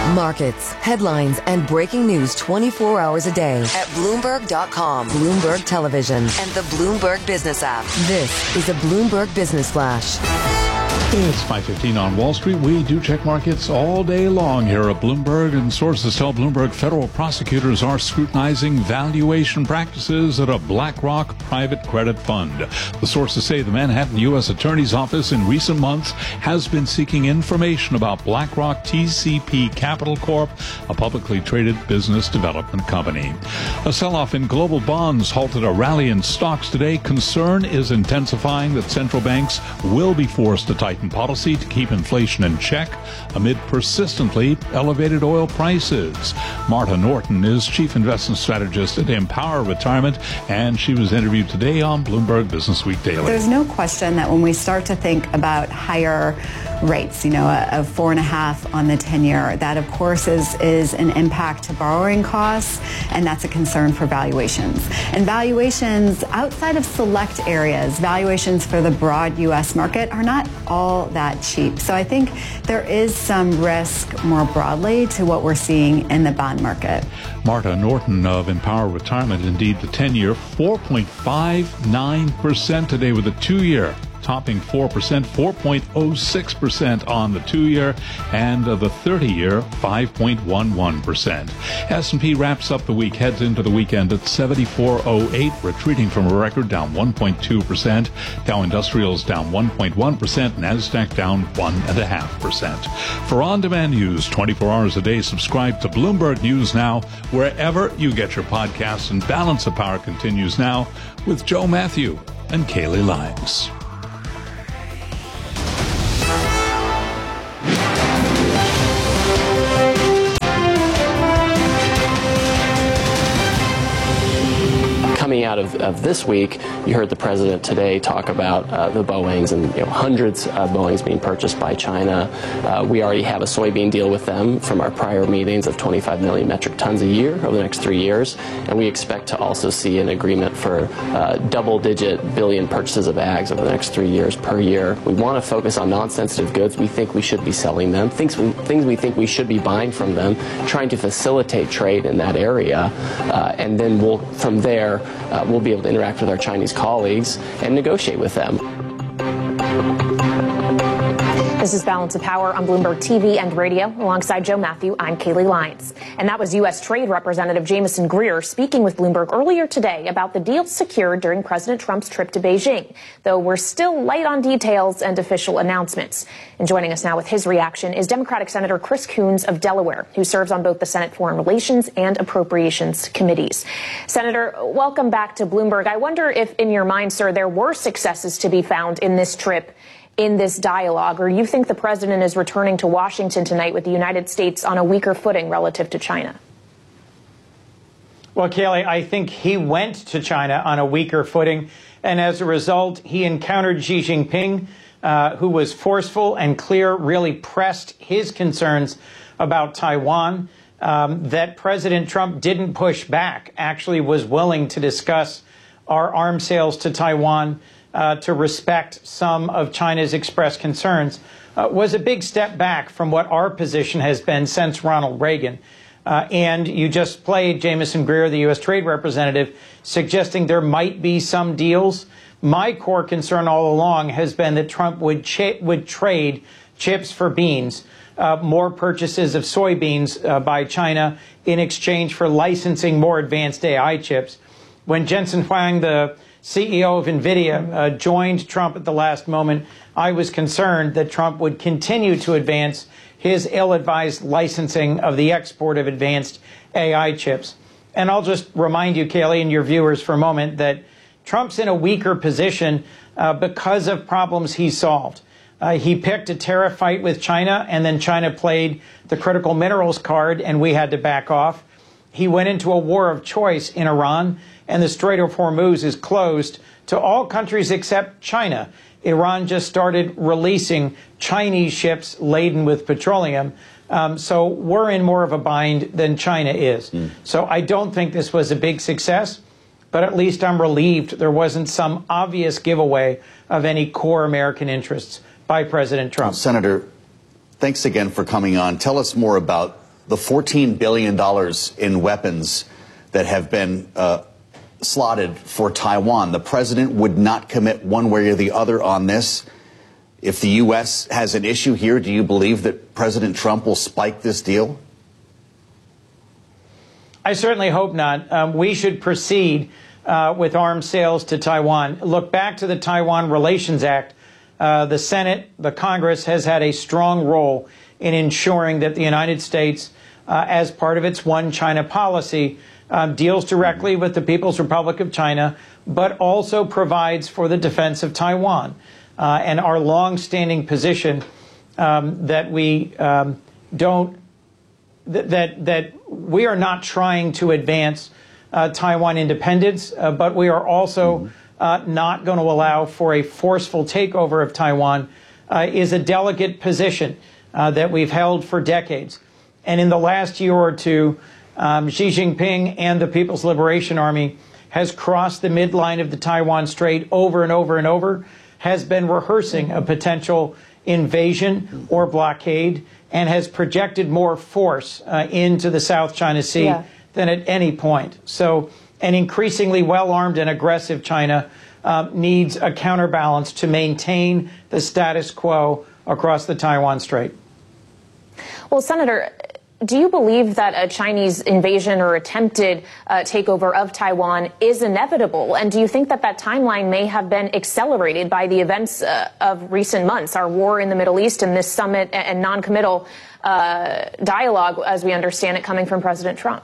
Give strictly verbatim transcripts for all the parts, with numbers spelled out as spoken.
Markets, headlines, and breaking news twenty-four hours a day at Bloomberg dot com, Bloomberg Television, and the Bloomberg Business app. This is a Bloomberg Business Flash. It's five fifteen on Wall Street. We do check markets all day long here at Bloomberg, and sources tell Bloomberg federal prosecutors are scrutinizing valuation practices at a BlackRock private credit fund. The sources say the Manhattan U S Attorney's Office in recent months has been seeking information about BlackRock T C P Capital Corp, a publicly traded business development company. A sell-off in global bonds halted a rally in stocks today. Concern is intensifying that central banks will be forced to tighten policy to keep inflation in check amid persistently elevated oil prices. Marta Norton is chief investment strategist at Empower Retirement, and she was interviewed today on Bloomberg Business Week Daily. There's no question that when we start to think about higher rates, you know, a, a four and a half on the ten-year, that of course is, is an impact to borrowing costs, and that's a concern for valuations. And valuations outside of select areas, valuations for the broad U S market are not all that cheap. So I think there is some risk more broadly to what we're seeing in the bond market. Marta Norton of Empower Retirement. Indeed, the ten-year four point five nine percent today, with a two-year topping four percent, four point oh six percent on the two-year, and uh, the thirty-year five point one one percent. S and P wraps up the week, heads into the weekend at seventy-four oh eight, retreating from a record, down one point two percent. Dow Industrials down one point one percent, NASDAQ down one point five percent. For on-demand news twenty-four hours a day, subscribe to Bloomberg News Now wherever you get your podcasts, and Balance of Power continues now with Joe Matthew and Kaylee Lyons. Coming out of, of this week, you heard the president today talk about uh, the Boeings and you know, hundreds of Boeings being purchased by China. Uh, we already have a soybean deal with them from our prior meetings of twenty-five million metric tons a year over the next three years. And we expect to also see an agreement for uh, double-digit billion purchases of ags over the next three years per year. We want to focus on non-sensitive goods. We think we should be selling them. Things we, things we think we should be buying from them, trying to facilitate trade in that area. Uh, and then we'll, from there, Uh, we'll be able to interact with our Chinese colleagues and negotiate with them. This is Balance of Power on Bloomberg T V and radio. Alongside Joe Matthew, I'm Kaylee Lyons. And that was U S Trade Representative Jamieson Greer speaking with Bloomberg earlier today about the deals secured during President Trump's trip to Beijing, though we're still light on details and official announcements. And joining us now with his reaction is Democratic Senator Chris Coons of Delaware, who serves on both the Senate Foreign Relations and Appropriations Committees. Senator, welcome back to Bloomberg. I wonder if, in your mind, sir, there were successes to be found in this trip, in this dialogue, or you think the president is returning to Washington tonight with the United States on a weaker footing relative to China? Well, Kaylee, I think he went to China on a weaker footing, and as a result, he encountered Xi Jinping, uh, who was forceful and clear, really pressed his concerns about Taiwan, um, that President Trump didn't push back, actually was willing to discuss our arms sales to Taiwan, Uh, to respect some of China's expressed concerns, uh, was a big step back from what our position has been since Ronald Reagan. Uh, and you just played Jamieson Greer, the U S Trade Representative, suggesting there might be some deals. My core concern all along has been that Trump would, cha- would trade chips for beans, uh, more purchases of soybeans uh, by China in exchange for licensing more advanced A I chips. When Jensen Huang, the C E O of NVIDIA, uh, joined Trump at the last moment, I was concerned that Trump would continue to advance his ill-advised licensing of the export of advanced A I chips. And I'll just remind you, Kaylee, and your viewers for a moment, that Trump's in a weaker position uh, because of problems he solved. Uh, he picked a tariff fight with China, and then China played the critical minerals card, and we had to back off. He went into a war of choice in Iran, and the Strait of Hormuz is closed to all countries except China. Iran just started releasing Chinese ships laden with petroleum. Um, so we're in more of a bind than China is. Mm. So I don't think this was a big success, but at least I'm relieved there wasn't some obvious giveaway of any core American interests by President Trump. Well, Senator, thanks again for coming on. Tell us more about the fourteen billion dollars in weapons that have been uh, slotted for Taiwan. The president would not commit one way or the other on this. If the U S has an issue here, do you believe that President Trump will spike this deal? I certainly hope not. Um, we should proceed uh, with arms sales to Taiwan. Look back to the Taiwan Relations Act. Uh, the Senate, the Congress has had a strong role in ensuring that the United States, uh, as part of its one China policy, uh, deals directly with the People's Republic of China, but also provides for the defense of Taiwan. Uh, and our long-standing position um, that we um, don't, th that that we are not trying to advance uh, Taiwan independence, uh, but we are also uh, not going to allow for a forceful takeover of Taiwan, uh, is a delicate position uh, that we've held for decades. And in the last year or two, um, Xi Jinping and the People's Liberation Army has crossed the midline of the Taiwan Strait over and over and over, has been rehearsing a potential invasion or blockade, and has projected more force uh, into the South China Sea yeah. than at any point. So an increasingly well-armed and aggressive China uh, needs a counterbalance to maintain the status quo across the Taiwan Strait. Well, Senator, do you believe that a Chinese invasion or attempted uh, takeover of Taiwan is inevitable? And do you think that that timeline may have been accelerated by the events uh, of recent months, our war in the Middle East and this summit and non-committal uh, dialogue, as we understand it, coming from President Trump?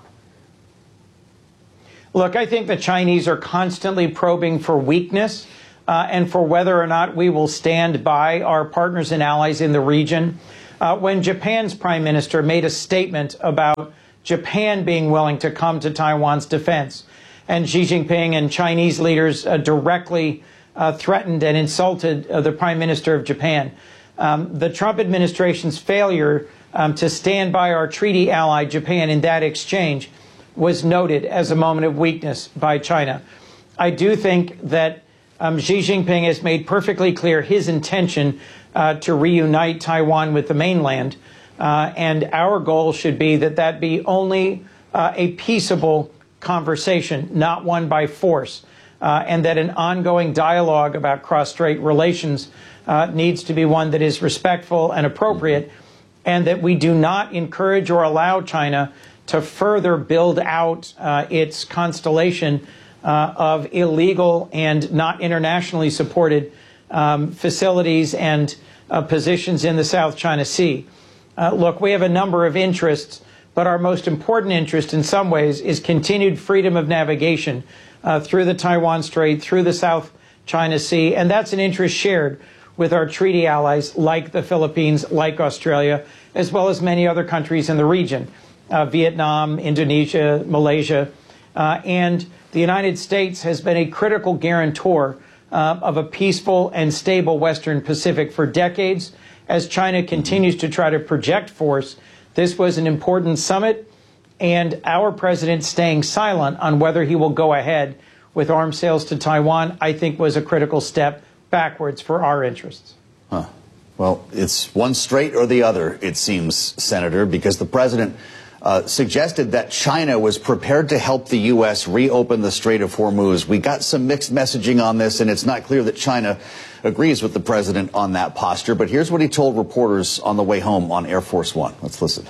Look, I think the Chinese are constantly probing for weakness uh, and for whether or not we will stand by our partners and allies in the region. Uh, when Japan's prime minister made a statement about Japan being willing to come to Taiwan's defense, and Xi Jinping and Chinese leaders uh, directly uh, threatened and insulted uh, the prime minister of Japan, um, the Trump administration's failure um, to stand by our treaty ally Japan in that exchange was noted as a moment of weakness by China. I do think that um, Xi Jinping has made perfectly clear his intention Uh, to reunite Taiwan with the mainland. Uh, and our goal should be that that be only uh, a peaceable conversation, not one by force, uh, and that an ongoing dialogue about cross-strait relations uh, needs to be one that is respectful and appropriate, and that we do not encourage or allow China to further build out uh, its constellation uh, of illegal and not internationally supported Um, facilities and uh, positions in the South China Sea. Uh, look, we have a number of interests, but our most important interest in some ways is continued freedom of navigation uh, through the Taiwan Strait, through the South China Sea, and that's an interest shared with our treaty allies like the Philippines, like Australia, as well as many other countries in the region, uh, Vietnam, Indonesia, Malaysia, uh, and the United States has been a critical guarantor Uh, of a peaceful and stable Western Pacific for decades. As China continues to try to project force, this was an important summit, and our president staying silent on whether he will go ahead with arms sales to Taiwan, I think, was a critical step backwards for our interests. Huh. Well, it's one straight or the other, it seems, Senator, because the president Uh, suggested that China was prepared to help the U S reopen the Strait of Hormuz. We got some mixed messaging on this, and it's not clear that China agrees with the president on that posture. But here's what he told reporters on the way home on Air Force One. Let's listen.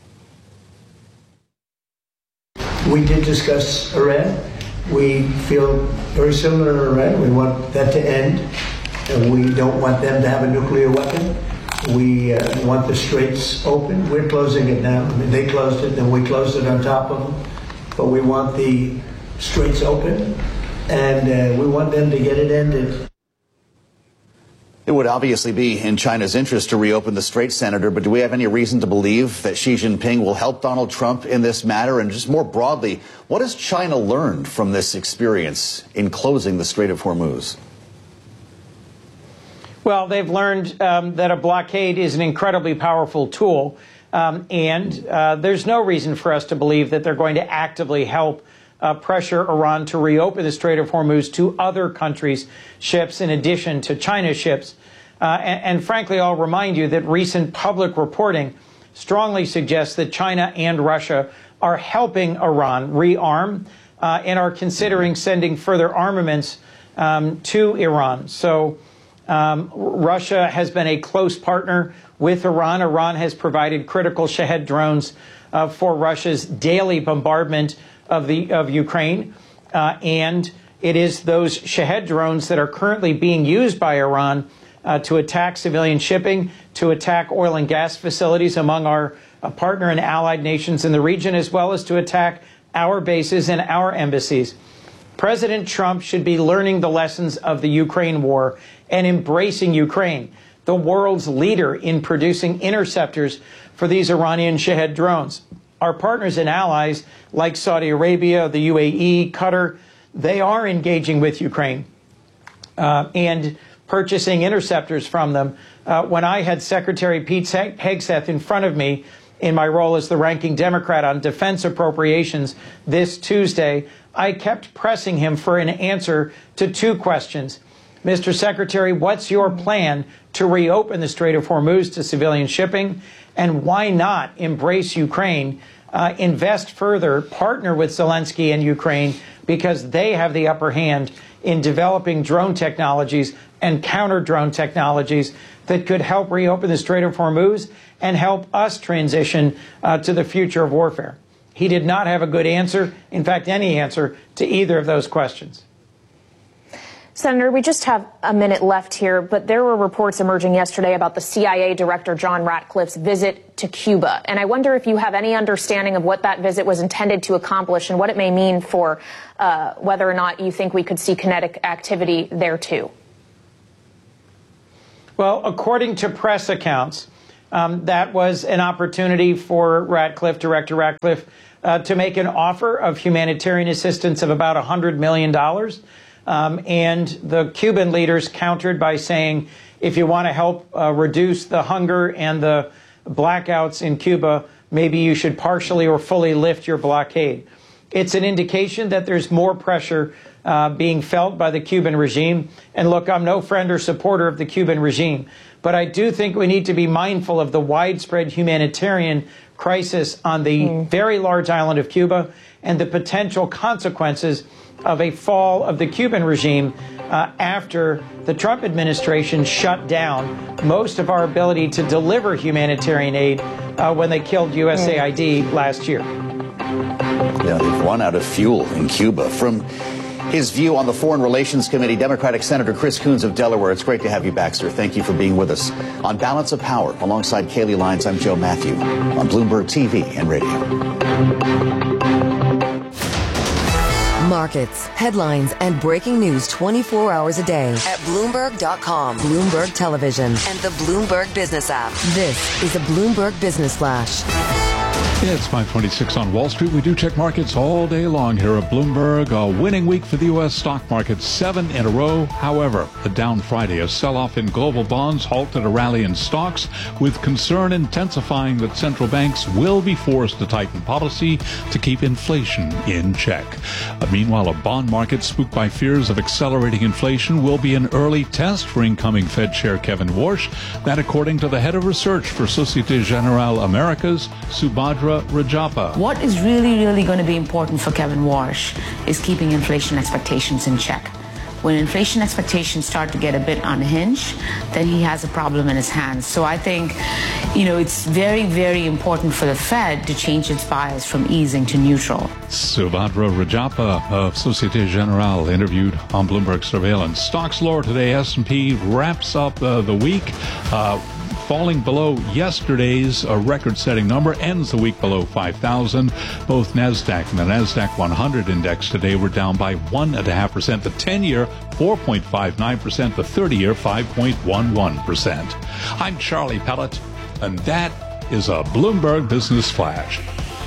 We did discuss Iran. We feel very similar to Iran. We want that to end, and we don't want them to have a nuclear weapon. We uh, want the straits open. We're closing it now. I mean, they closed it, then we closed it on top of them. But we want the straits open, and uh, we want them to get it ended. It would obviously be in China's interest to reopen the Strait, Senator, but do we have any reason to believe that Xi Jinping will help Donald Trump in this matter? And just more broadly, what has China learned from this experience in closing the Strait of Hormuz? Well, they've learned um, that a blockade is an incredibly powerful tool, um, and uh, there's no reason for us to believe that they're going to actively help uh, pressure Iran to reopen the Strait of Hormuz to other countries' ships in addition to China's ships. Uh, and, and frankly, I'll remind you that recent public reporting strongly suggests that China and Russia are helping Iran rearm uh, and are considering sending further armaments um, to Iran. So um, Russia has been a close partner with Iran. Iran has provided critical Shahed drones uh, for Russia's daily bombardment of the of Ukraine, uh, and it is those Shahed drones that are currently being used by Iran uh, to attack civilian shipping, to attack oil and gas facilities among our uh, partner and allied nations in the region, as well as to attack our bases and our embassies. President Trump should be learning the lessons of the Ukraine war and embracing Ukraine, the world's leader in producing interceptors for these Iranian Shahed drones. Our partners and allies like Saudi Arabia, the U A E, Qatar, they are engaging with Ukraine uh, and purchasing interceptors from them. Uh, when I had Secretary Pete Hegseth in front of me in my role as the ranking Democrat on defense appropriations this Tuesday, I kept pressing him for an answer to two questions. Mister Secretary, what's your plan to reopen the Strait of Hormuz to civilian shipping? And why not embrace Ukraine, uh, invest further, partner with Zelensky and Ukraine, because they have the upper hand in developing drone technologies and counter-drone technologies that could help reopen the Strait of Hormuz and help us transition uh, to the future of warfare. He did not have a good answer, in fact, any answer to either of those questions. Senator, we just have a minute left here, but there were reports emerging yesterday about the C I A Director John Ratcliffe's visit to Cuba. And I wonder if you have any understanding of what that visit was intended to accomplish and what it may mean for uh, whether or not you think we could see kinetic activity there, too. Well, according to press accounts, um, that was an opportunity for Ratcliffe, Director Ratcliffe, uh, to make an offer of humanitarian assistance of about one hundred million dollars. Um, and the Cuban leaders countered by saying, if you want to help uh, reduce the hunger and the blackouts in Cuba, maybe you should partially or fully lift your blockade. It's an indication that there's more pressure uh, being felt by the Cuban regime. And look, I'm no friend or supporter of the Cuban regime, but I do think we need to be mindful of the widespread humanitarian crisis on the mm. very large island of Cuba and the potential consequences of a fall of the Cuban regime uh, after the Trump administration shut down most of our ability to deliver humanitarian aid uh, when they killed U S A I D last year. Yeah, they've run out of fuel in Cuba. From his view on the Foreign Relations Committee, Democratic Senator Chris Coons of Delaware. It's great to have you back, sir. Thank you for being with us on Balance of Power. Alongside Kaylee Lyons, I'm Joe Matthew on Bloomberg T V and radio. Markets, headlines, and breaking news twenty-four hours a day at Bloomberg dot com, Bloomberg Television, and the Bloomberg Business app. This is a Bloomberg Business Flash. Yeah, it's five twenty-six on Wall Street. We do check markets all day long here at Bloomberg. A winning week for the U S stock market, seven in a row. However, a down Friday, a sell-off in global bonds halted a rally in stocks, with concern intensifying that central banks will be forced to tighten policy to keep inflation in check. Uh, meanwhile, a bond market spooked by fears of accelerating inflation will be an early test for incoming Fed Chair Kevin Warsh. That, according to the head of research for Societe Generale Americas, Subhadra Rajappa. What is really, really going to be important for Kevin Warsh is keeping inflation expectations in check. When inflation expectations start to get a bit unhinged, then he has a problem in his hands. So I think, you know, it's very, very important for the Fed to change its bias from easing to neutral. Subhadra Rajappa of Societe Generale interviewed on Bloomberg Surveillance. Stocks lower today. S and P wraps up uh, the week. Uh, falling below yesterday's uh, record-setting number, ends the week below five thousand. Both NASDAQ and the NASDAQ one hundred index today were down by one point five percent. The ten-year, four point five nine percent. The thirty-year, five point one one percent. I'm Charlie Pellet, and that is a Bloomberg Business Flash.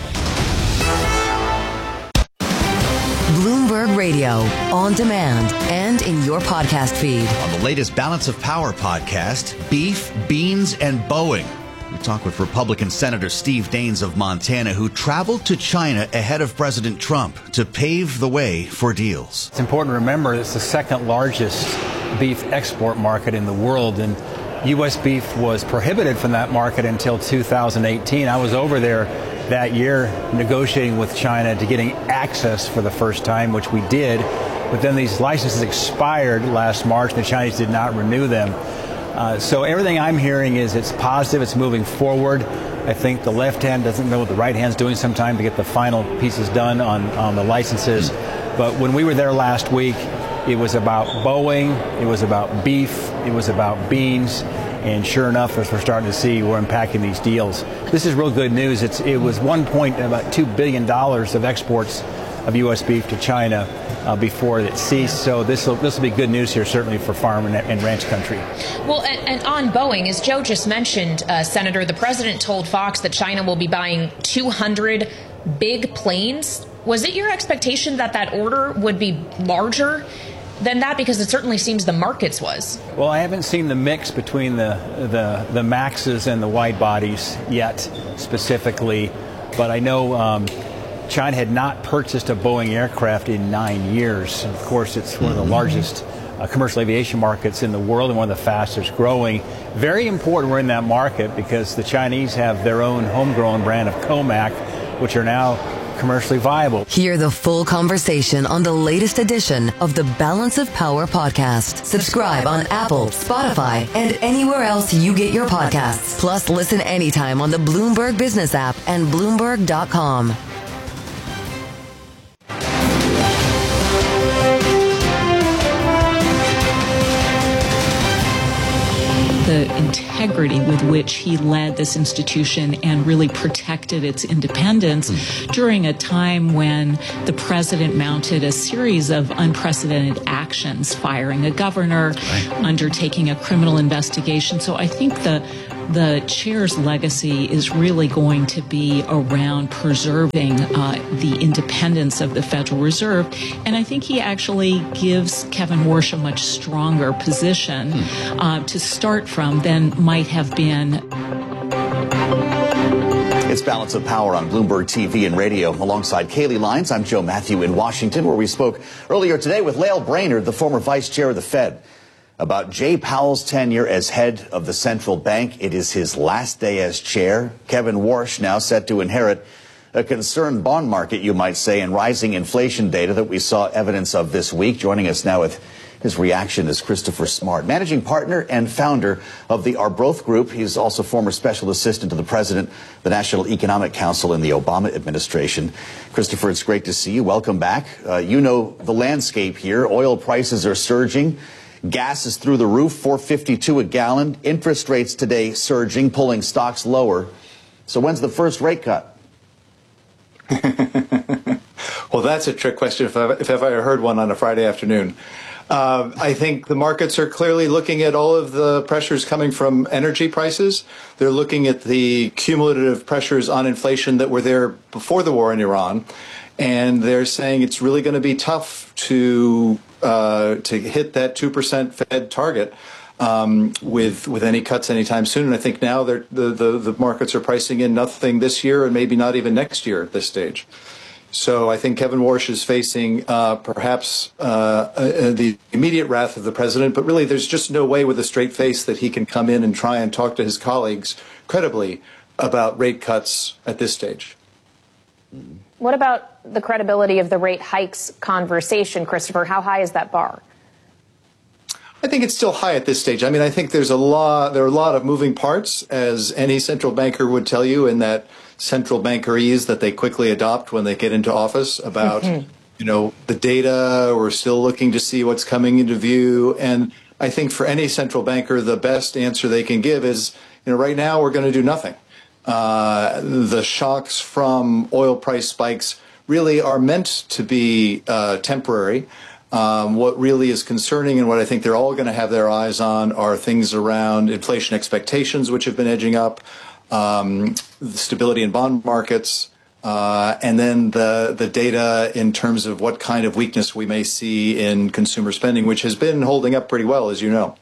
Bloomberg Radio, on demand and in your podcast feed. On the latest Balance of Power podcast, beef, beans, and Boeing. We talk with Republican Senator Steve Daines of Montana, who traveled to China ahead of President Trump to pave the way for deals. It's important to remember it's the second largest beef export market in the world, and U S beef was prohibited from that market until two thousand eighteen. I was over there that year negotiating with China to getting access for the first time, which we did. But then these licenses expired last March, and the Chinese did not renew them. Uh, so everything I'm hearing is it's positive, it's moving forward. I think the left hand doesn't know what the right hand's doing sometimes to get the final pieces done on, on the licenses. But when we were there last week, it was about Boeing, it was about beef, it was about beans, and sure enough, as we're starting to see, we're unpacking these deals. This is real good news. It's, it was one point about two billion dollars of exports of U S beef to China uh, before it ceased. So this will this will be good news here, certainly for farm and, and ranch country. Well, and, and on Boeing, as Joe just mentioned, uh, Senator, the president told Fox that China will be buying two hundred big planes. Was it your expectation that that order would be larger than that? Because it certainly seems the markets was. Well, I haven't seen the mix between the the, the Maxes and the wide bodies yet, specifically, but I know um, China had not purchased a Boeing aircraft in nine years. Of course, it's one of the largest uh, commercial aviation markets in the world and one of the fastest growing. Very important we're in that market because the Chinese have their own homegrown brand of Comac, which are now commercially viable. Hear the full conversation on the latest edition of the Balance of Power podcast. Subscribe on Apple, Spotify, and anywhere else you get your podcasts. Plus, listen anytime on the Bloomberg Business app and Bloomberg dot com. The integrity with which he led this institution and really protected its independence mm. during a time when the president mounted a series of unprecedented actions, firing a governor, right. undertaking a criminal investigation. So I think the the chair's legacy is really going to be around preserving uh, the independence of the Federal Reserve. And I think he actually gives Kevin Warsh a much stronger position uh, to start from than might have been. It's Balance of Power on Bloomberg T V and radio. Alongside Kaylee Lyons, I'm Joe Matthew in Washington, where we spoke earlier today with Lael Brainerd, the former vice chair of the Fed, about Jay Powell's tenure as head of the central bank. It is his last day as chair. Kevin Warsh now set to inherit a concerned bond market, you might say, and rising inflation data that we saw evidence of this week. Joining us now with his reaction is Christopher Smart, managing partner and founder of the Arbroath Group. He's also former special assistant to the president, the National Economic Council in the Obama administration. Christopher, it's great to see you. Welcome back. Uh, you know the landscape here. Oil prices are surging. Gas is through the roof, four fifty-two a gallon. Interest rates today surging, pulling stocks lower. So when's the first rate cut? Well, that's a trick question if I've, if I've ever heard one on a Friday afternoon. Uh, I think the markets are clearly looking at all of the pressures coming from energy prices. They're looking at the cumulative pressures on inflation that were there before the war in Iran. And they're saying it's really going to be tough to uh, to hit that two percent Fed target um, with with any cuts anytime soon. And I think now the, the, the markets are pricing in nothing this year and maybe not even next year at this stage. So I think Kevin Warsh is facing uh, perhaps uh, uh, the immediate wrath of the president, but really there's just no way with a straight face that he can come in and try and talk to his colleagues credibly about rate cuts at this stage. What about the credibility of the rate hikes conversation, Christopher? How high is that bar? I think it's still high at this stage. I mean, I think there's a lot, there are a lot of moving parts, as any central banker would tell you, in that central bankerese that they quickly adopt when they get into office about, mm-hmm. you know, the data. We're still looking to see what's coming into view. And I think for any central banker, the best answer they can give is, you know, right now we're going to do nothing. Uh, the shocks from oil price spikes really are meant to be uh, temporary. Um, what really is concerning and what I think they're all going to have their eyes on are things around inflation expectations, which have been edging up, um, the stability in bond markets, uh, and then the the data in terms of what kind of weakness we may see in consumer spending, which has been holding up pretty well, as you know.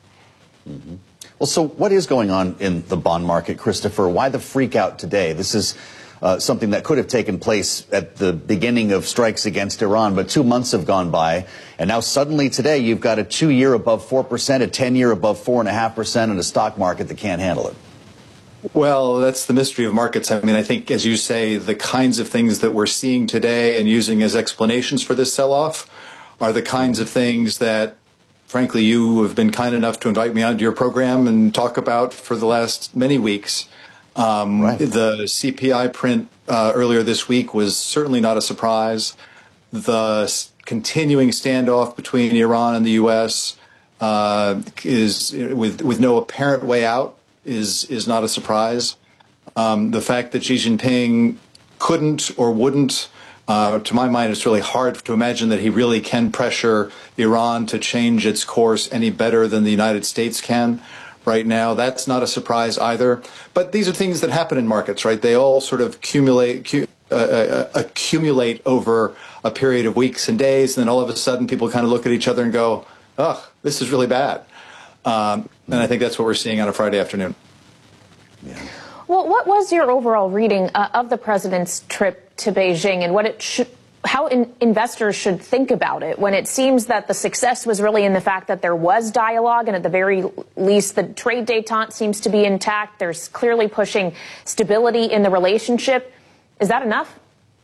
Mm-hmm. Well, so what is going on in the bond market, Christopher? Why the freak out today? This is uh, something that could have taken place at the beginning of strikes against Iran. But two months have gone by, and now suddenly today you've got a two-year above four percent, a ten-year above four point five percent, and a stock market that can't handle it. Well, that's the mystery of markets. I mean, I think, as you say, the kinds of things that we're seeing today and using as explanations for this sell-off are the kinds of things that, frankly, you have been kind enough to invite me onto your program and talk about for the last many weeks. Um, right. The C P I print uh, earlier this week was certainly not a surprise. The s- continuing standoff between Iran and the U S uh, is, with with no apparent way out, is is not a surprise. Um, the fact that Xi Jinping couldn't or wouldn't, uh, to my mind, it's really hard to imagine that he really can pressure Iran to change its course any better than the United States can right now. That's not a surprise either. But these are things that happen in markets, right? They all sort of accumulate, cu- uh, uh, accumulate over a period of weeks and days, and then all of a sudden people kind of look at each other and go, ugh, this is really bad. Um, and I think that's what we're seeing on a Friday afternoon. Yeah. Well, what was your overall reading uh, of the president's trip to Beijing, and what it should, how in, investors should think about it, when it seems that the success was really in the fact that there was dialogue, and at the very least the trade détente seems to be intact. There's clearly pushing stability in the relationship. Is that enough?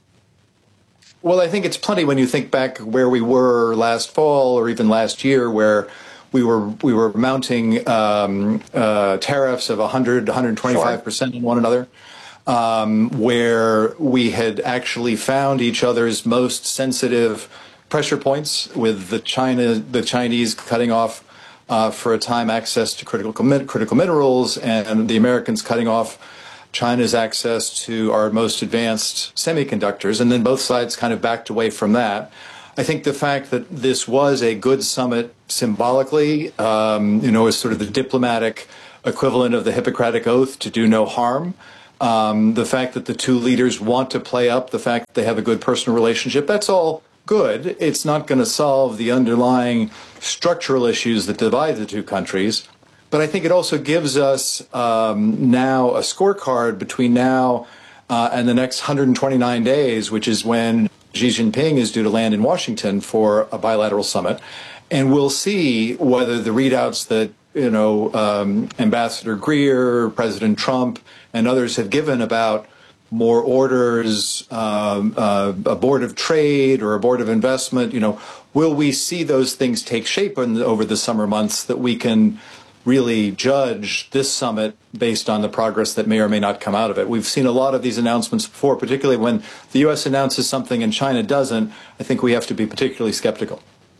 Well, I think it's plenty when you think back where we were last fall or even last year, where we were we were mounting um, uh, tariffs of one hundred, one hundred twenty-five percent on one another, um, where we had actually found each other's most sensitive pressure points, with the China the Chinese cutting off uh, for a time access to critical critical minerals, and the Americans cutting off China's access to our most advanced semiconductors, and then both sides kind of backed away from that. I think the fact that this was a good summit symbolically, um, you know, is sort of the diplomatic equivalent of the Hippocratic Oath to do no harm. Um, the fact that the two leaders want to play up the fact that they have a good personal relationship, that's all good. It's not going to solve the underlying structural issues that divide the two countries. But I think it also gives us um, now a scorecard between now uh, and the next one hundred twenty-nine days, which is when Xi Jinping is due to land in Washington for a bilateral summit. And we'll see whether the readouts that, you know, um, Ambassador Greer, President Trump, and others have given about more orders, um, uh, a board of trade or a board of investment, you know, will we see those things take shape in the, over the summer months, that we can really judge this summit based on the progress that may or may not come out of it. We've seen a lot of these announcements before, particularly when the U S announces something and China doesn't. I think we have to be particularly skeptical.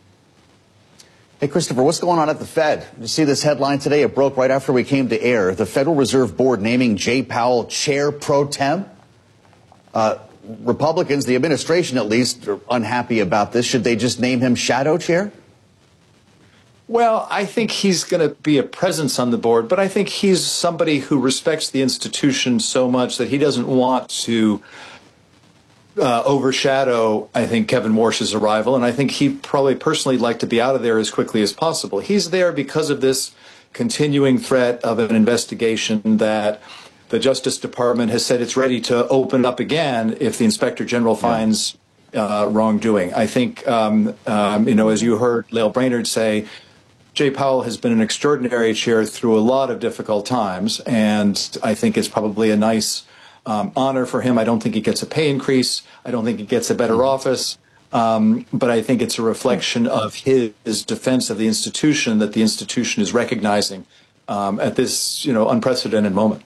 Hey, Christopher, what's going on at the Fed? You see this headline today? It broke right after we came to air. The Federal Reserve Board naming Jay Powell chair pro tem. Uh, Republicans, the administration at least, are unhappy about this. Should they just name him shadow chair? Well, I think he's going to be a presence on the board, but I think he's somebody who respects the institution so much that he doesn't want to uh, overshadow, I think, Kevin Warsh's arrival. And I think he'd probably personally like to be out of there as quickly as possible. He's there because of this continuing threat of an investigation that the Justice Department has said it's ready to open up again if the Inspector General finds uh, wrongdoing. I think, um, um, you know, as you heard Lael Brainard say, Jay Powell has been an extraordinary chair through a lot of difficult times, and I think it's probably a nice um, honor for him. I don't think he gets a pay increase. I don't think he gets a better office. Um, but I think it's a reflection of his, his defense of the institution that the institution is recognizing um, at this, you know, unprecedented moment.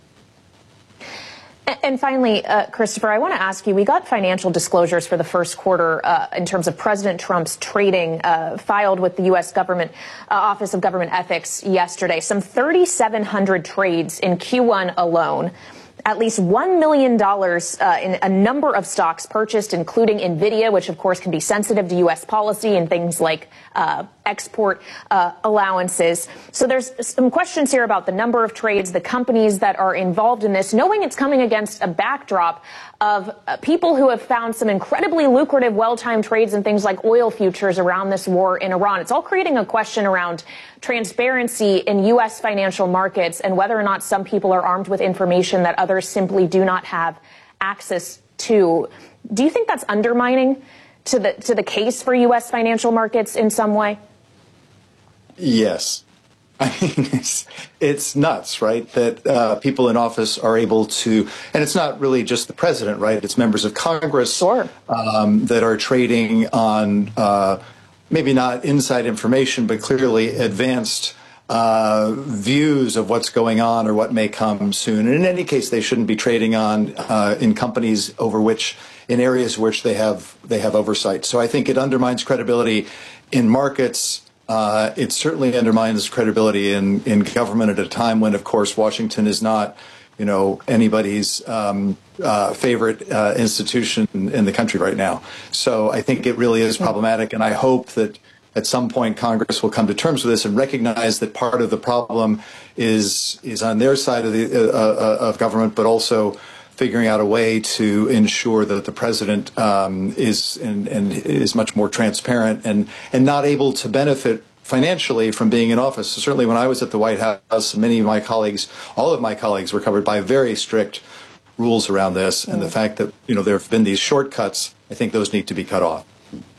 And finally, uh, Christopher, I want to ask you, we got financial disclosures for the first quarter uh, in terms of President Trump's trading uh, filed with the U S Government uh, Office of Government Ethics yesterday. Some thirty-seven hundred trades in Q one alone. At least one million dollars uh, in a number of stocks purchased, including NVIDIA, which, of course, can be sensitive to U S policy and things like uh, export uh, allowances. So there's some questions here about the number of trades, the companies that are involved in this, knowing it's coming against a backdrop of uh, people who have found some incredibly lucrative, well-timed trades in things like oil futures around this war in Iran. It's all creating a question around transparency in U S financial markets and whether or not some people are armed with information that others simply do not have access to. Do you think that's undermining to the to the case for U S financial markets in some way? Yes. I mean, it's, it's nuts, right? That uh, people in office are able to, and it's not really just the president, right? It's members of Congress sure. um, that are trading on uh, maybe not inside information, but clearly advanced uh, views of what's going on or what may come soon. And in any case, they shouldn't be trading on uh, in companies over which, in areas which they have they have oversight. So I think it undermines credibility in markets. Uh, it certainly undermines credibility in, in government at a time when, of course, Washington is not, you know, anybody's um, uh, favorite uh, institution in, in the country right now. So I think it really is problematic, and I hope that at some point Congress will come to terms with this and recognize that part of the problem is is on their side of the uh, uh, of government, but also figuring out a way to ensure that the president um, is and, and is much more transparent and, and not able to benefit financially from being in office. So certainly when I was at the White House, many of my colleagues, all of my colleagues were covered by very strict rules around this. And the fact that, you know, there have been these shortcuts, I think those need to be cut off.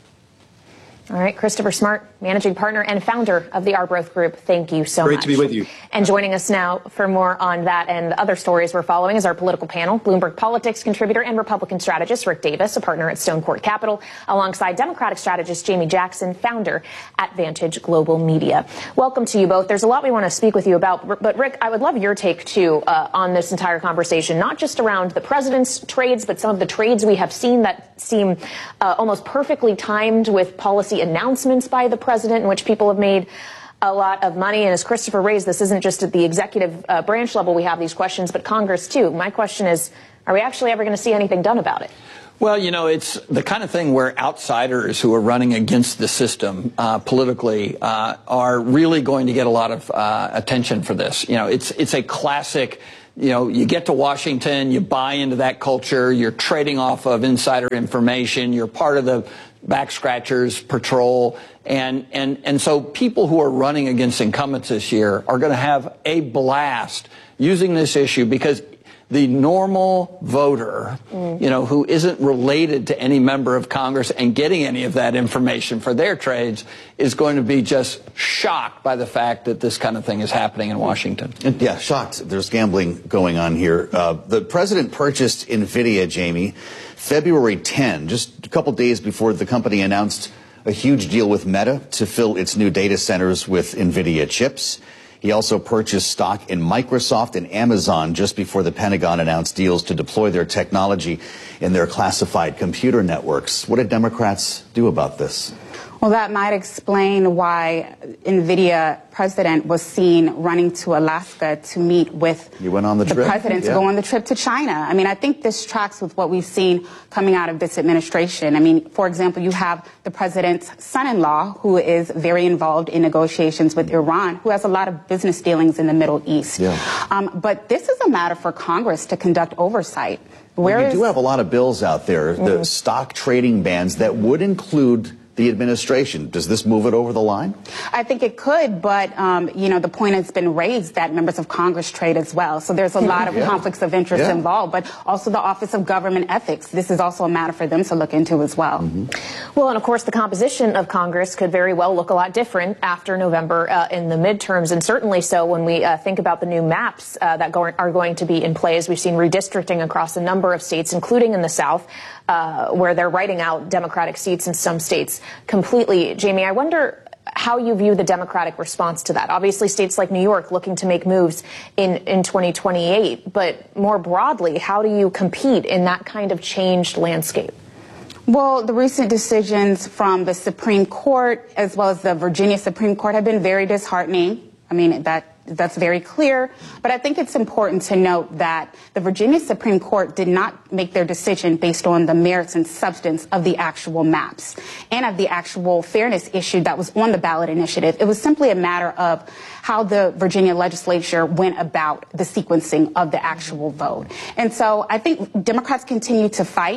All right, Christopher Smart, managing partner and founder of the Arbroath Group. Thank you so much. Great to be with you. And joining us now for more on that and other stories we're following is our political panel, Bloomberg Politics contributor and Republican strategist Rick Davis, a partner at Stone Court Capital, alongside Democratic strategist Jamie Jackson, founder at Vantage Global Media. Welcome to you both. There's a lot we want to speak with you about, but Rick, I would love your take too uh, on this entire conversation, not just around the president's trades, but some of the trades we have seen that seem uh, almost perfectly timed with policy announcements by the president in which people have made a lot of money. And as Christopher raised, this isn't just at the executive uh, branch level we have these questions, but Congress too. My question is, are we actually ever going to see anything done about it? Well, you know, it's the kind of thing where outsiders who are running against the system uh, politically uh, are really going to get a lot of uh, attention for this. You know, it's it's a classic. You know, you get to Washington, you buy into that culture, you're trading off of insider information, you're part of the back scratchers patrol. And, and, and so people who are running against incumbents this year are going to have a blast using this issue because the normal voter, mm. you know, who isn't related to any member of Congress and getting any of that information for their trades is going to be just shocked by the fact that this kind of thing is happening in Washington. Yeah, shocked. There's gambling going on here. Uh, the president purchased NVIDIA, Jamie, February tenth, just a couple days before the company announced a huge deal with Meta to fill its new data centers with NVIDIA chips. He also purchased stock in Microsoft and Amazon just before the Pentagon announced deals to deploy their technology in their classified computer networks. What did Democrats do about this? Well, that might explain why NVIDIA president was seen running to Alaska to meet with you went on the, the trip? president yeah. to go on the trip to China. I mean, I think this tracks with what we've seen coming out of this administration. I mean, for example, you have the president's son-in-law, who is very involved in negotiations with Iran, who has a lot of business dealings in the Middle East. Yeah. Um, but this is a matter for Congress to conduct oversight. Where we is... do have a lot of bills out there, mm-hmm. the stock trading bans that would include the administration. Does this move it over the line? I think it could, but, um, you know, the point has been raised that members of Congress trade as well. So there's a lot of yeah. conflicts of interest yeah. involved, but also the Office of Government Ethics. This is also a matter for them to look into as well. Mm-hmm. Well, and of course, the composition of Congress could very well look a lot different after November uh, in the midterms, and certainly so when we uh, think about the new maps uh, that go- are going to be in play, as we've seen redistricting across a number of states, including in the South, uh, where they're writing out Democratic seats in some states completely. Jamie, I wonder how you view the Democratic response to that. Obviously, states like New York looking to make moves in, in twenty twenty-eight, but more broadly, how do you compete in that kind of changed landscape? Well, the recent decisions from the Supreme Court as well as the Virginia Supreme Court have been very disheartening. I mean, that that's very clear. But I think it's important to note that the Virginia Supreme Court did not make their decision based on the merits and substance of the actual maps and of the actual fairness issue that was on the ballot initiative. It was simply a matter of how the Virginia legislature went about the sequencing of the actual vote. And so I think Democrats continue to fight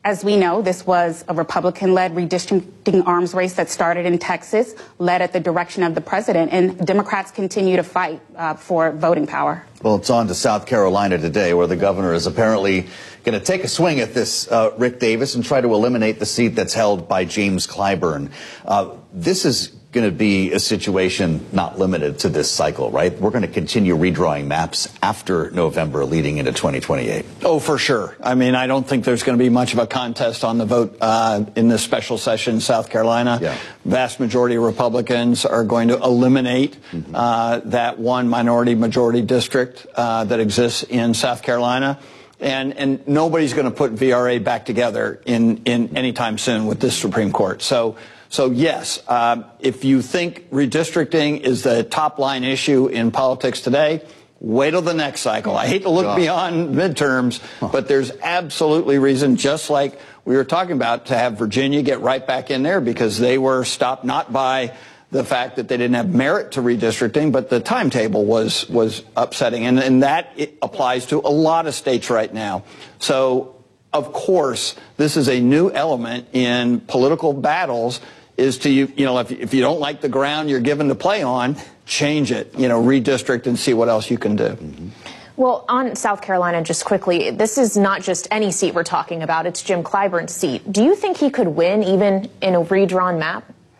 As we know, this was a Republican-led redistricting arms race that started in Texas, led at the direction of the president, and Democrats continue to fight uh, for voting power. Well, it's on to South Carolina today, where the governor is apparently going to take a swing at this uh, Rick Davis and try to eliminate the seat that's held by James Clyburn. Uh, this is going to be a situation not limited to this cycle, right? We're going to continue redrawing maps after November leading into twenty twenty-eight. Oh, for sure. I mean, I don't think there's going to be much of a contest on the vote uh, in this special session in South Carolina. Yeah. Vast majority of Republicans are going to eliminate mm-hmm. uh, that one minority majority district uh, that exists in South Carolina. And, and nobody's going to put V R A back together in, in any time soon with this Supreme Court. So, so yes, uh, if you think redistricting is the top line issue in politics today, wait till the next cycle. I hate to look God. beyond midterms, huh. but there's absolutely reason, just like we were talking about, to have Virginia get right back in there, because they were stopped not by the fact that they didn't have merit to redistricting, but the timetable was was upsetting. And, and that it applies to a lot of states right now. So, of course, this is a new element in political battles, is to, you, you know, if, if you don't like the ground you're given to play on, change it, you know, redistrict and see what else you can do. Mm-hmm. Well, on South Carolina, just quickly, this is not just any seat we're talking about. It's Jim Clyburn's seat. Do you think he could win even in a redrawn map?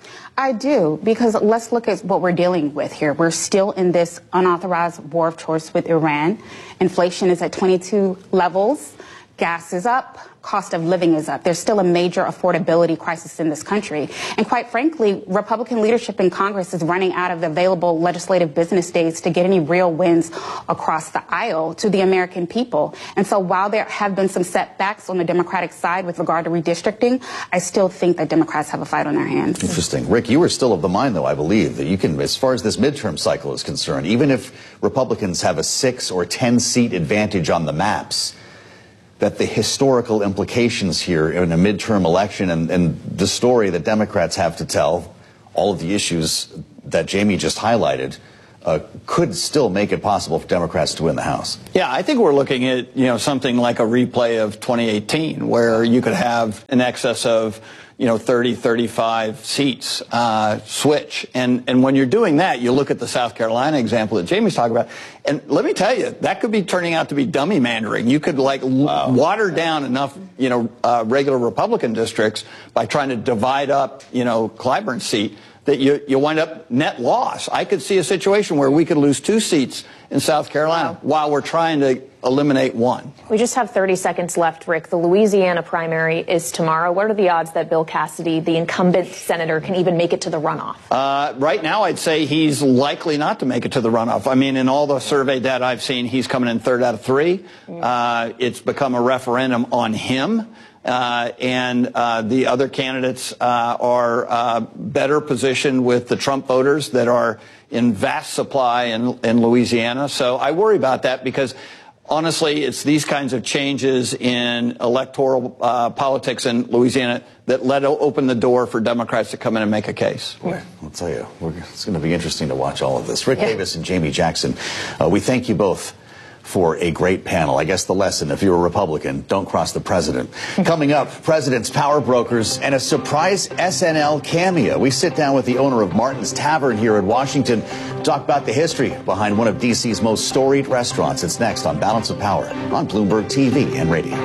I do, because let's look at what we're dealing with here. We're still in this unauthorized war of choice with Iran. Inflation is at twenty-two levels. Gas is up. Cost of living is up. There's still a major affordability crisis in this country. And quite frankly, Republican leadership in Congress is running out of the available legislative business days to get any real wins across the aisle to the American people. And so while there have been some setbacks on the Democratic side with regard to redistricting, I still think that Democrats have a fight on their hands. Interesting. Rick, you were still of the mind, though, I believe, that you can, as far as this midterm cycle is concerned, even if Republicans have a six or ten seat advantage on the maps, that the historical implications here in a midterm election and, and the story that Democrats have to tell, all of the issues that Jamie just highlighted, uh, could still make it possible for Democrats to win the House. Yeah, I think we're looking at, you know, something like a replay of twenty eighteen, where you could have in excess of, you know, thirty, thirty-five seats uh, switch. And, and when you're doing that, you look at the South Carolina example that Jamie's talking about. And let me tell you, that could be turning out to be dummy mandering. You could, like, wow. water down enough, you know, uh, regular Republican districts by trying to divide up, you know, Clyburn's seat, that you, you wind up net loss. I could see a situation where we could lose two seats in South Carolina wow. while we're trying to eliminate one. We just have thirty seconds left, Rick. The Louisiana primary is tomorrow. What are the odds that Bill Cassidy, the incumbent senator, can even make it to the runoff? Uh, right now, I'd say he's likely not to make it to the runoff. I mean, in all the survey data I've seen, he's coming in third out of three. Mm. Uh, it's become a referendum on him. Uh, and uh, the other candidates uh, are uh, better positioned with the Trump voters that are in vast supply in, in Louisiana. So I worry about that, because honestly, it's these kinds of changes in electoral uh, politics in Louisiana that let open the door for Democrats to come in and make a case. Boy, I'll tell you, we're, it's going to be interesting to watch all of this. Rick yeah. Davis and Jamie Jackson, uh, we thank you both for a great panel. I guess the lesson, if you're a Republican, don't cross the president. Coming up, president's power brokers and a surprise S N L cameo. We sit down with the owner of Martin's Tavern here in Washington, talk about the history behind one of D C's most storied restaurants. It's next on Balance of Power on Bloomberg T V and radio.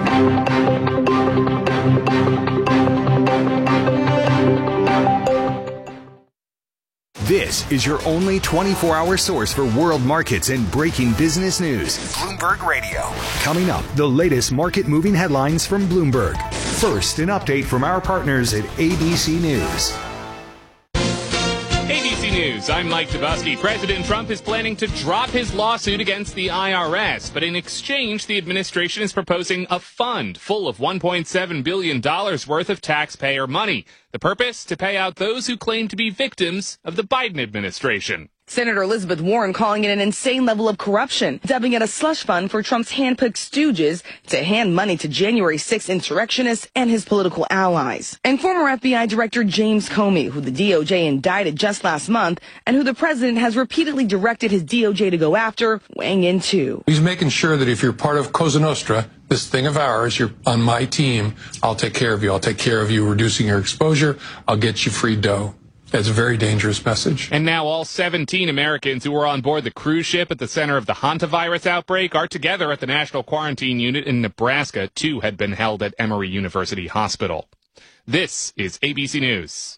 This is your only twenty-four hour source for world markets and breaking business news. Bloomberg Radio. Coming up, the latest market moving headlines from Bloomberg. First, an update from our partners at A B C News. A B C News, I'm Mike Dabowski. President Trump is planning to drop his lawsuit against the I R S, but in exchange, the administration is proposing a fund full of one point seven billion dollars worth of taxpayer money. The purpose? To pay out those who claim to be victims of the Biden administration. Senator Elizabeth Warren calling it an insane level of corruption, dubbing it a slush fund for Trump's handpicked stooges to hand money to January sixth insurrectionists and his political allies. And former F B I Director James Comey, who the D O J indicted just last month and who the president has repeatedly directed his D O J to go after, weighing in too. He's making sure that if you're part of Cosa Nostra, this thing of ours, you're on my team, I'll take care of you. I'll take care of you reducing your exposure. I'll get you free dough. That's a very dangerous message. And now all seventeen Americans who were on board the cruise ship at the center of the hantavirus outbreak are together at the National Quarantine Unit in Nebraska. Two had been held at Emory University Hospital. This is A B C News.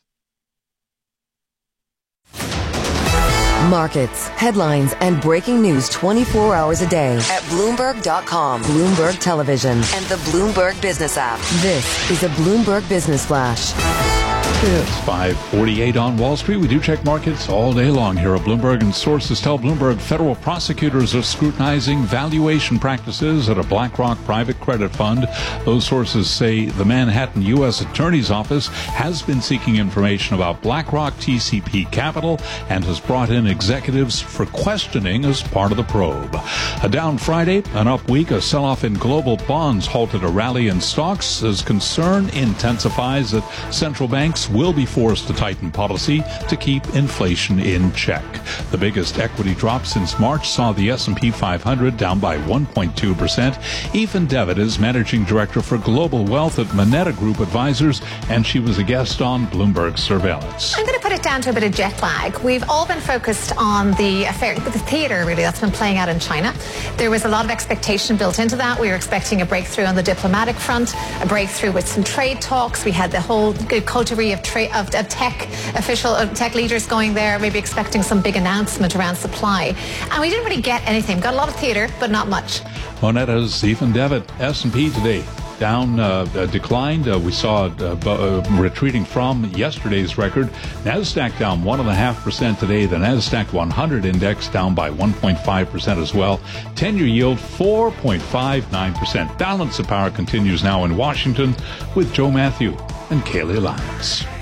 Markets, headlines, and breaking news twenty-four hours a day at Bloomberg dot com, Bloomberg Television, and the Bloomberg Business app. This is a Bloomberg Business Flash. It's five forty-eight on Wall Street. We do check markets all day long here at Bloomberg, and sources tell Bloomberg federal prosecutors are scrutinizing valuation practices at a BlackRock private credit fund. Those sources say the Manhattan U S Attorney's Office has been seeking information about BlackRock T C P Capital and has brought in executives for questioning as part of the probe. A down Friday, an up week, a sell-off in global bonds halted a rally in stocks as concern intensifies that central banks will be forced to tighten policy to keep inflation in check. The biggest equity drop since March saw the S and P five hundred down by one point two percent. Ethan Devitt is managing director for global wealth at Moneta Group Advisors, and she was a guest on Bloomberg Surveillance. I'm going to put it down to a bit of jet lag. We've all been focused on the affair, the theater really that's been playing out in China. There was a lot of expectation built into that. We were expecting a breakthrough on the diplomatic front, a breakthrough with some trade talks. We had the whole good coterie of, tra- of, of tech official, of tech leaders going there, maybe expecting some big announcement around supply. And we didn't really get anything. Got a lot of theater, but not much. Moneta's Ethan Devitt. S and P today down, uh, uh, declined. Uh, we saw it uh, uh, retreating from yesterday's record. NASDAQ down one point five percent today. The NASDAQ one hundred index down by one point five percent as well. ten-year yield four point five nine percent. Balance of Power continues now in Washington with Joe Matthew and Kaylee Lyons.